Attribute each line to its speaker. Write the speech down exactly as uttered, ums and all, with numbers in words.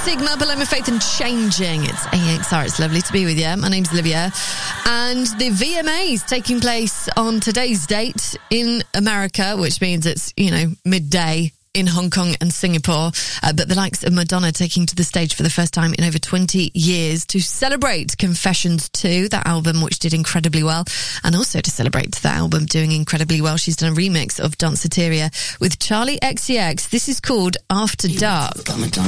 Speaker 1: Sigma, Paloma Faith and Changing. It's A X R. It's lovely to be with you. My name's Olivia. And the V M As taking place on today's date in America, which means it's, you know, midday in Hong Kong and Singapore. Uh, but the likes of Madonna taking to the stage for the first time in over twenty years to celebrate Confessions two, that album which did incredibly well. And also to celebrate the album doing incredibly well, she's done a remix of Danceteria with Charlie X C X. This is called After Dark.